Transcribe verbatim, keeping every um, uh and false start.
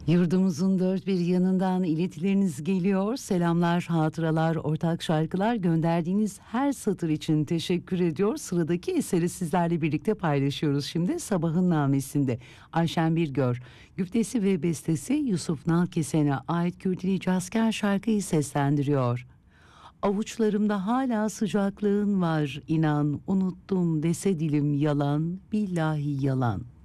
Yurdumuzun dört bir yanından iletileriniz geliyor. Selamlar, hatıralar, ortak şarkılar gönderdiğiniz her satır için teşekkür ediyor. Sıradaki eseri sizlerle birlikte paylaşıyoruz şimdi. Sabahın Namesi'nde Ayşen Birgör, güftesi ve bestesi Yusuf Nalkesen'e ait Kürdili Cazker şarkıyı seslendiriyor. Avuçlarımda hala sıcaklığın var, inan, unuttum dese dilim yalan, billahi yalan.